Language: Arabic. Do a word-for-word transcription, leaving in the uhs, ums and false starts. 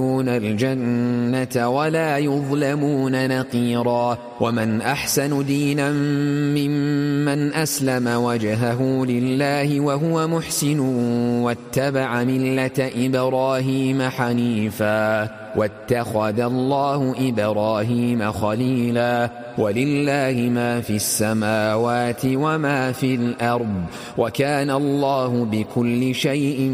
الجنة ولا يظلمون نقيرا. ومن أحسن دينا ممن أسلم وجهه لله وهو محسن واتبع ملة إبراهيم حنيفا واتخذ الله إبراهيم خليلا. ولله ما في السماوات وما في الأرض وكان الله بكل شيء